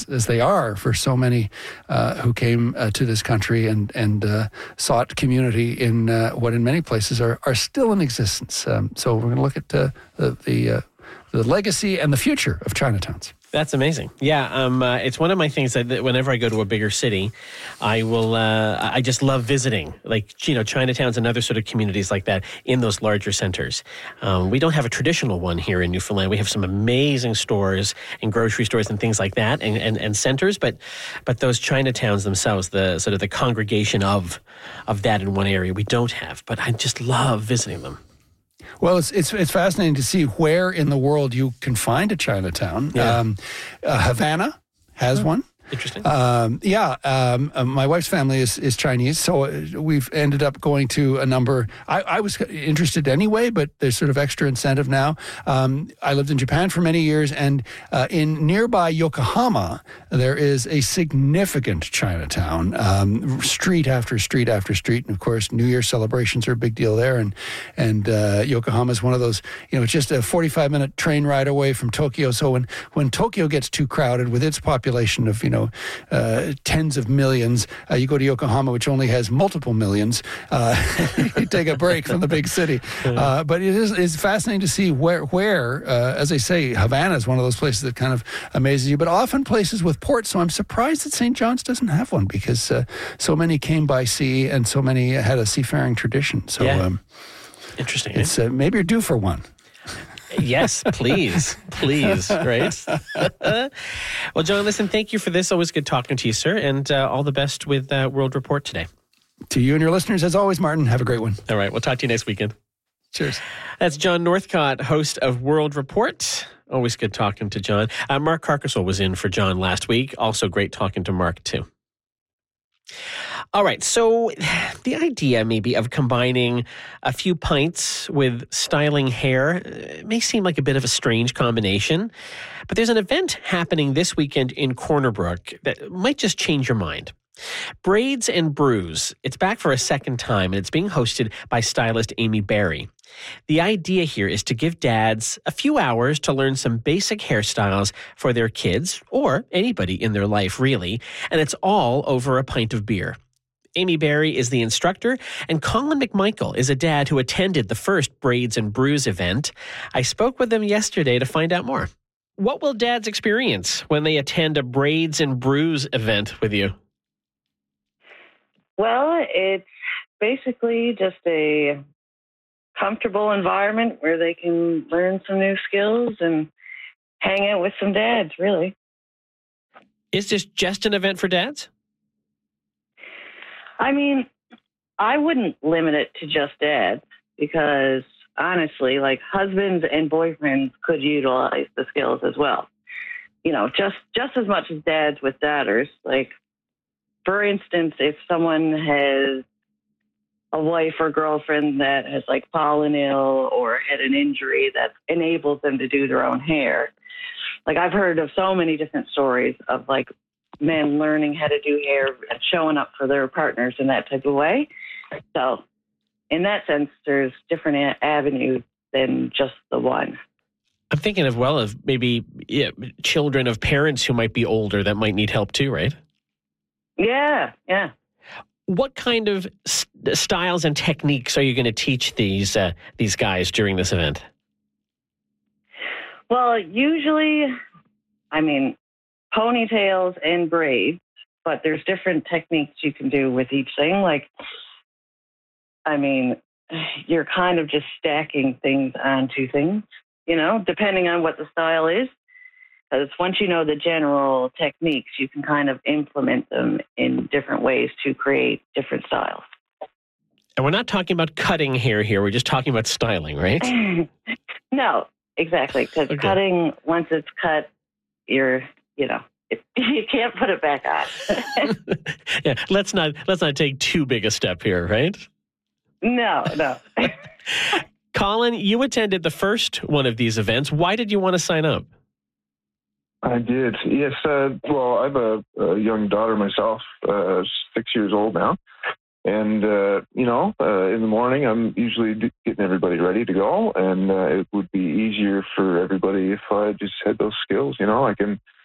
as they are for so many who came to this country and sought community in what in many places are still in existence. So we're going to look at the legacy and the future of Chinatowns. That's amazing. Yeah, it's one of my things that whenever I go to a bigger city, I will. I just love visiting, like Chinatowns and other sort of communities like that in those larger centers. We don't have a traditional one here in Newfoundland. We have some amazing stores and grocery stores and things like that, and centers. But those Chinatowns themselves, the sort of the congregation of that in one area, we don't have. But I just love visiting them. Well, it's fascinating to see where in the world you can find a Chinatown. Yeah. Havana has one. Interesting. My wife's family is Chinese, so we've ended up going to a number. I was interested anyway, but there's sort of extra incentive now. I lived in Japan for many years, and in nearby Yokohama, there is a significant Chinatown, street after street after street, and of course, New Year celebrations are a big deal there. And Yokohama is one of those. It's just a 45-minute train ride away from Tokyo. So when Tokyo gets too crowded with its population of tens of millions. You go to Yokohama, which only has multiple millions. You take a break from the big city. But it's fascinating to see where as I say, Havana is one of those places that kind of amazes you, but often places with ports. So I'm surprised that St. John's doesn't have one because so many came by sea and so many had a seafaring tradition. So interesting. It's maybe you're due for one. Yes, please, right? Well, John, listen, thank you for this. Always good talking to you, sir, and all the best with World Report today. To you and your listeners, as always, Martin, have a great one. All right, we'll talk to you next weekend. Cheers. That's John Northcott, host of World Report. Always good talking to John. Mark Carcassol was in for John last week. Also great talking to Mark, too. All right, so the idea maybe of combining a few pints with styling hair may seem like a bit of a strange combination, but there's an event happening this weekend in Corner Brook that might just change your mind. Braids and Brews. It's back for a second time, and it's being hosted by stylist Amy Barry. The idea here is to give dads a few hours to learn some basic hairstyles for their kids, or anybody in their life, really, and it's all over a pint of beer. Amy Barry is the instructor, and Colin McMichael is a dad who attended the first Braids and Brews event. I spoke with him yesterday to find out more. What will dads experience when they attend a Braids and Brews event with you? Well, it's basically just a comfortable environment where they can learn some new skills and hang out with some dads, really. Is this just an event for dads? I mean, I wouldn't limit it to just dads because honestly, like husbands and boyfriends could utilize the skills as well. Just as much as dads with daughters. Like, for instance, if someone has a wife or girlfriend that has like fallen ill or had an injury that enables them to do their own hair. Like I've heard of so many different stories of like men learning how to do hair and showing up for their partners in that type of way. So in that sense, there's different avenues than just the one. I'm thinking of maybe children of parents who might be older that might need help too, right? Yeah. What kind of styles and techniques are you going to teach these guys during this event? Well, usually, ponytails and braids, but there's different techniques you can do with each thing. Like, you're kind of just stacking things onto things, depending on what the style is. Because once you know the general techniques, you can kind of implement them in different ways to create different styles. And we're not talking about cutting hair here. We're just talking about styling, right? No, exactly. Because cutting, once it's cut, you can't put it back on. Yeah, let's not take too big a step here, right? No. Colin, you attended the first one of these events. Why did you want to sign up? I did. Yes. Well, I have a young daughter myself, 6 years old now. And, in the morning, I'm usually getting everybody ready to go. And it would be easier for everybody if I just had those skills. I can